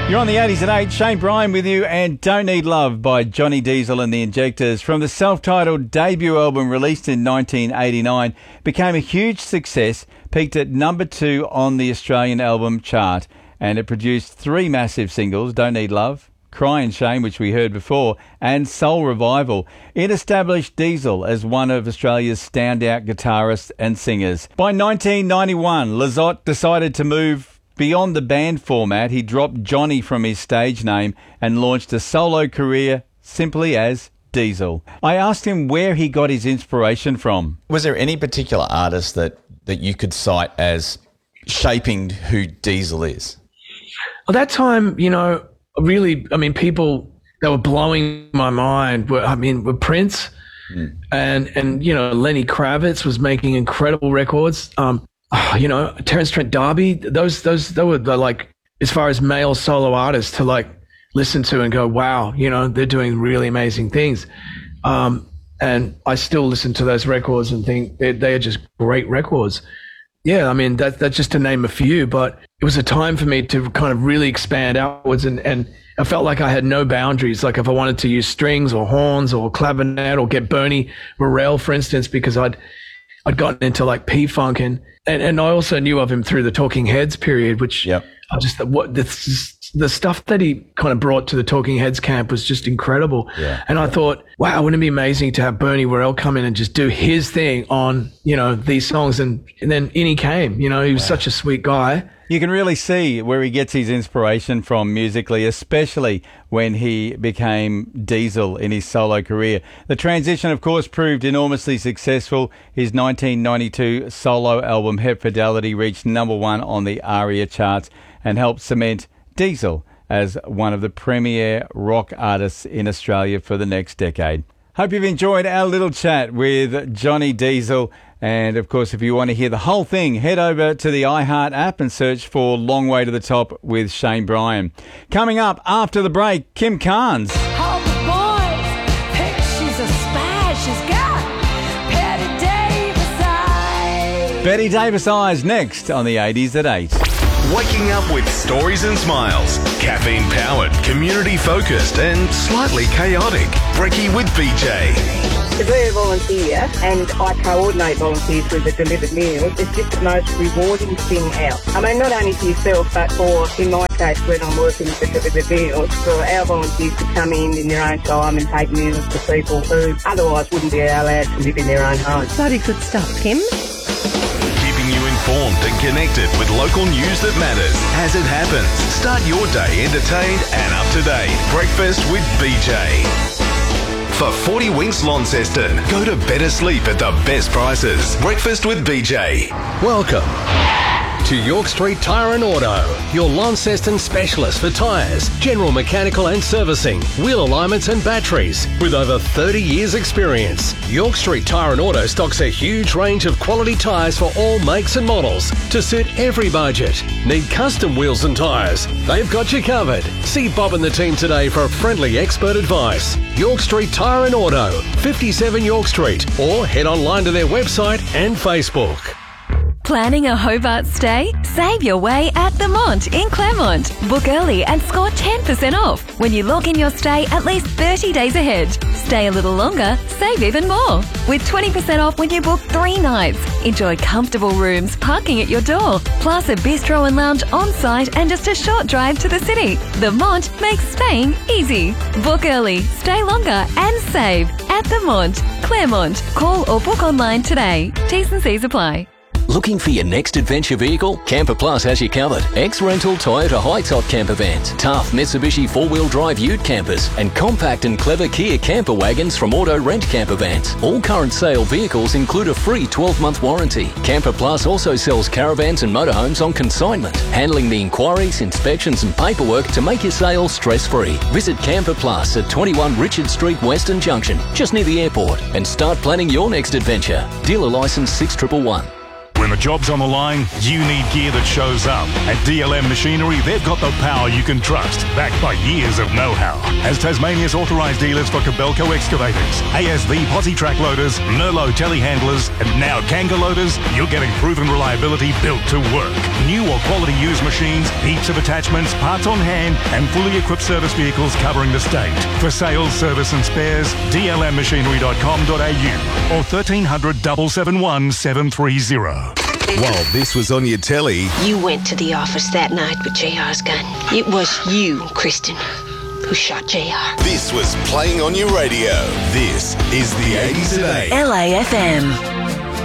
You're on the 80s at 8. Shane Bryan with you, and Don't Need Love by Johnny Diesel and the Injectors from the self-titled debut album released in 1989 became a huge success, peaked at number 2 on the Australian album chart, and it produced 3 massive singles: Don't Need Love, Cry and Shame, which we heard before, and Soul Revival. It established Diesel as one of Australia's standout guitarists and singers. By 1991, Lizotte decided to move beyond the band format. He dropped Johnny from his stage name and launched a solo career simply as Diesel. I asked him where he got his inspiration from. Was there any particular artist that you could cite as shaping who Diesel is? Well, that time, people that were blowing my mind were Prince and Lenny Kravitz was making incredible records. Terence Trent D'Arby, those they were like, as far as male solo artists to like listen to and go, wow, they're doing really amazing things. And I still listen to those records and think they are just great records. Yeah, that's just to name a few, but it was a time for me to kind of really expand outwards and I felt like I had no boundaries. Like if I wanted to use strings or horns or clavinet or get Bernie Worrell, for instance, because I'd gotten into like P-Funk and I also knew of him through the Talking Heads period, which the stuff that he kind of brought to the Talking Heads camp was just incredible. Yeah. And I thought, wow, wouldn't it be amazing to have Bernie Worrell come in and just do his thing on, these songs. And then in he came, he was such a sweet guy. You can really see where he gets his inspiration from musically, especially when he became Diesel in his solo career. The transition, of course, proved enormously successful. His 1992 solo album, Het Fidelity, reached number 1 on the ARIA charts and helped cement Diesel as one of the premier rock artists in Australia for the next decade. Hope you've enjoyed our little chat with Johnny Diesel. And, of course, if you want to hear the whole thing, head over to the iHeart app and search for Long Way to the Top with Shane Bryan. Coming up after the break, Kim Carnes. All the boys think she's a spy. She's got Betty Davis eyes. Betty Davis eyes next on the 80s at 8. Waking up with stories and smiles. Caffeine-powered, community-focused and slightly chaotic. Brekkie with BJ. To be a volunteer, and I coordinate volunteers with the delivered meals, it's just the most rewarding thing out. Not only for yourself, but for, in my case, when I'm working with the delivered meals, for our volunteers to come in their own time and take meals to people who otherwise wouldn't be allowed to live in their own homes. Bloody good stuff, Kim. Keeping you informed and connected with local news that matters as it happens. Start your day entertained and up to date. Breakfast with BJ. For 40 Winks Launceston, go to better sleep at the best prices. Breakfast with BJ. Welcome to York Street Tyre & Auto, your Launceston specialist for tyres, general mechanical and servicing, wheel alignments and batteries. With over 30 years experience, York Street Tyre & Auto stocks a huge range of quality tyres for all makes and models to suit every budget. Need custom wheels and tyres? They've got you covered. See Bob and the team today for friendly expert advice. York Street Tyre & Auto, 57 York Street, or head online to their website and Facebook. Planning a Hobart stay? Save your way at The Mont in Claremont. Book early and score 10% off when you log in your stay at least 30 days ahead. Stay a little longer, save even more. With 20% off when you book 3 nights. Enjoy comfortable rooms, parking at your door, plus a bistro and lounge on site and just a short drive to the city. The Mont makes staying easy. Book early, stay longer and save at The Mont, Claremont. Call or book online today. T's and C's apply. Looking for your next adventure vehicle? Camper Plus has you covered. Ex-rental Toyota high-top camper vans, tough Mitsubishi 4-wheel drive ute campers, and compact and clever Kia camper wagons from Auto Rent Camper Vans. All current sale vehicles include a free 12-month warranty. Camper Plus also sells caravans and motorhomes on consignment, handling the inquiries, inspections and paperwork to make your sale stress-free. Visit Camper Plus at 21 Richard Street, Western Junction, just near the airport, and start planning your next adventure. Dealer license 6111. When a job's on the line, you need gear that shows up. At DLM Machinery, they've got the power you can trust, backed by years of know-how. As Tasmania's authorised dealers for Kobelco excavators, ASV posi track loaders, Merlot telehandlers, and now Kanga loaders, you're getting proven reliability built to work. New or quality used machines, heaps of attachments, parts on hand, and fully equipped service vehicles covering the state. For sales, service and spares, dlmmachinery.com.au or 1300 771 730. While this was on your telly, You went to the office that night with JR's gun. It was you, Kristen, who shot JR. this was playing on your radio. This is the 80s today. LAFM.